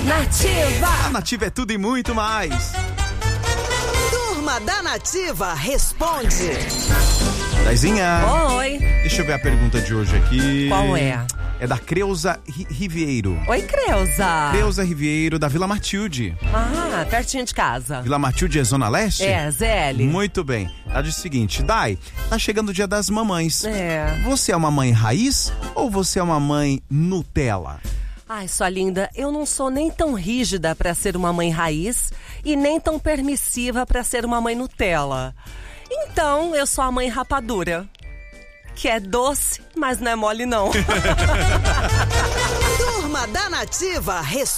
Nativa! A Nativa é tudo e muito mais. Turma da Nativa responde. Daizinha. Oi. Deixa eu ver a pergunta de hoje aqui. Qual é? É da Creuza Riveiro. Oi, Creuza. Creuza Riveiro, da Vila Matilde. Ah, pertinho de casa. Vila Matilde é Zona Leste? É, ZL. Muito bem. Ela diz o seguinte: Dai, tá chegando o dia das mamães. É. Você é uma mãe raiz ou você é uma mãe Nutella? Ai, sua linda, eu não sou nem tão rígida pra ser uma mãe raiz e nem tão permissiva pra ser uma mãe Nutella. Então, eu sou a mãe rapadura, que é doce, mas não é mole não. Turma da Nativa responde.